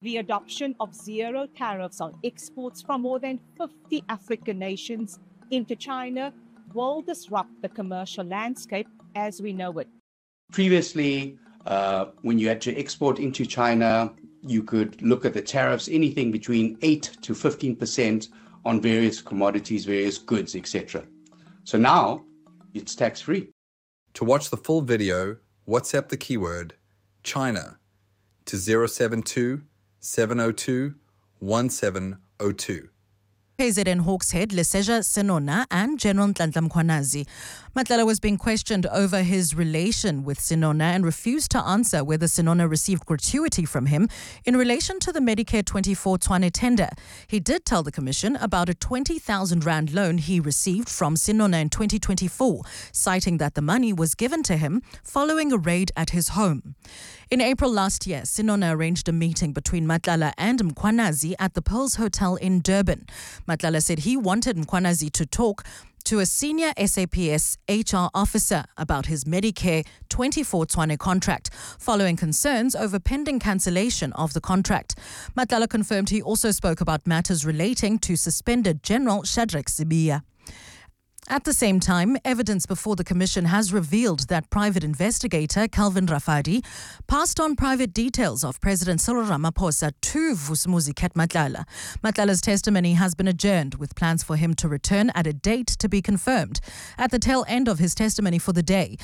the adoption of zero tariffs on exports from more than 50 African nations into China will disrupt the commercial landscape as we know it. Previously, when you had to export into China, you could look at the tariffs, anything between 8 to 15% on various commodities, various goods, etc. So now it's tax-free. To watch the full video, WhatsApp the keyword China to 072 702 1702. KZN Hawks head Leseja Senona and General Nhlanhla Mkhwanazi. Matlala was being questioned over his relation with Senona and refused to answer whether Senona received gratuity from him in relation to the Medicare 24 Tshwane tender. He did tell the Commission about a 20,000 Rand loan he received from Senona in 2024, citing that the money was given to him following a raid at his home. In April last year, Senona arranged a meeting between Matlala and Mkhwanazi at the Pearls Hotel in Durban. Matlala said he wanted Mkhwanazi to talk to a senior SAPS HR officer about his Medicare 24 Tshwane contract, following concerns over pending cancellation of the contract. Matlala confirmed he also spoke about matters relating to suspended General Shadrack Sibiya. At the same time, evidence before the Commission has revealed that private investigator Calvin Rafadi passed on private details of President Cyril Ramaphosa to Vusumuzi Ket Matlala. Matlala's testimony has been adjourned, with plans for him to return at a date to be confirmed. At the tail end of his testimony for the day,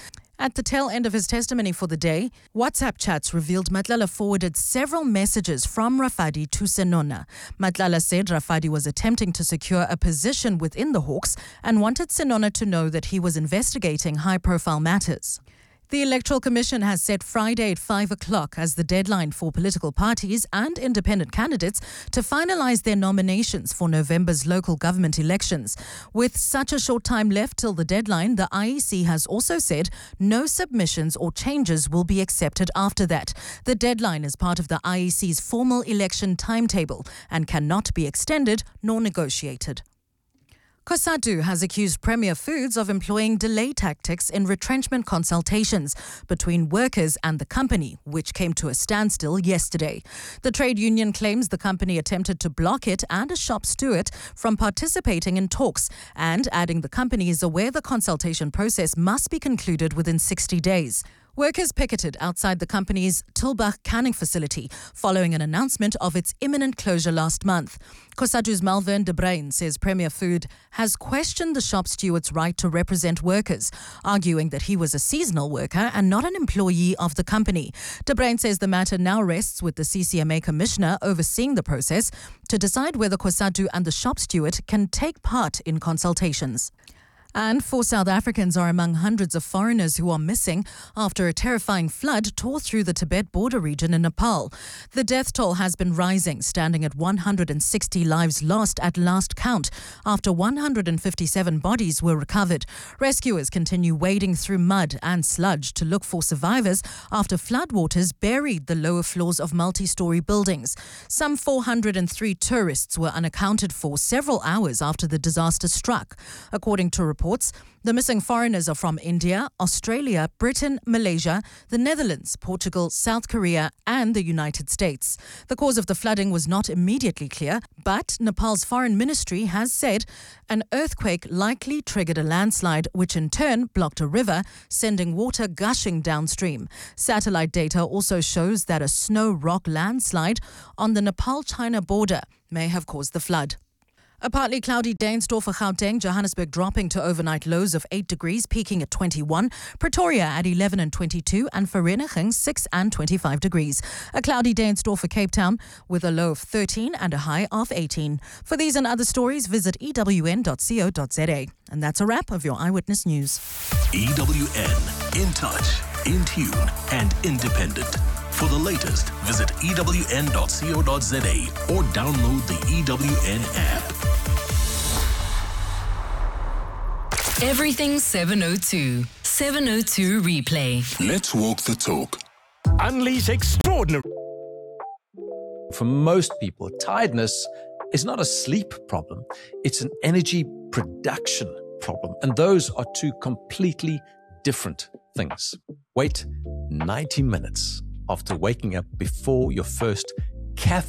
WhatsApp chats revealed Matlala forwarded several messages from Rafadi to Senona. Matlala said Rafadi was attempting to secure a position within the Hawks and wanted Senona to know that he was investigating high-profile matters. The Electoral Commission has set Friday at 5 o'clock as the deadline for political parties and independent candidates to finalize their nominations for November's local government elections. With such a short time left till the deadline, the IEC has also said no submissions or changes will be accepted after that. The deadline is part of the IEC's formal election timetable and cannot be extended nor negotiated. COSATU has accused Premier Foods of employing delay tactics in retrenchment consultations between workers and the company, which came to a standstill yesterday. The trade union claims the company attempted to block it and a shop steward from participating in talks, and adding the company is aware the consultation process must be concluded within 60 days. Workers picketed outside the company's Tulbagh canning facility following an announcement of its imminent closure last month. COSATU's Malvern de Bruin says Premier Food has questioned the shop steward's right to represent workers, arguing that he was a seasonal worker and not an employee of the company. De Bruin says the matter now rests with the CCMA commissioner overseeing the process to decide whether COSATU and the shop steward can take part in consultations. And 4 South Africans are among hundreds of foreigners who are missing after a terrifying flood tore through the Tibet border region in Nepal. The death toll has been rising, standing at 160 lives lost at last count, after 157 bodies were recovered. Rescuers continue wading through mud and sludge to look for survivors after floodwaters buried the lower floors of multi-story buildings. Some 403 tourists were unaccounted for several hours after the disaster struck. According to reports, the missing foreigners are from India, Australia, Britain, Malaysia, the Netherlands, Portugal, South Korea and the United States. The cause of the flooding was not immediately clear, but Nepal's foreign ministry has said an earthquake likely triggered a landslide, which in turn blocked a river, sending water gushing downstream. Satellite data also shows that a snow rock landslide on the Nepal-China border may have caused the flood. A partly cloudy day in store for Gauteng, Johannesburg dropping to overnight lows of 8 degrees, peaking at 21, Pretoria at 11 and 22, and Vereeniging 6 and 25 degrees. A cloudy day in store for Cape Town with a low of 13 and a high of 18. For these and other stories, visit ewn.co.za. And that's a wrap of your Eyewitness News. EWN, in touch, in tune, and independent. For the latest, visit ewn.co.za or download the EWN app. Everything 702. 702 replay. Let's walk the talk. Unleash extraordinary. For most people, tiredness is not a sleep problem. It's an energy production problem. And those are two completely different things. Wait 90 minutes after waking up before your first caffeine